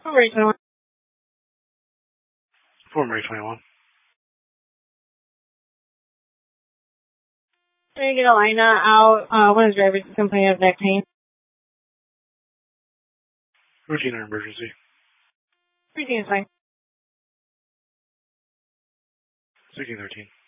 Fort McRae 21. Fort McRae 21. Trying to get Elena out. One of the drivers is complaining of neck pain. Routine or emergency? Routine is fine. 1613.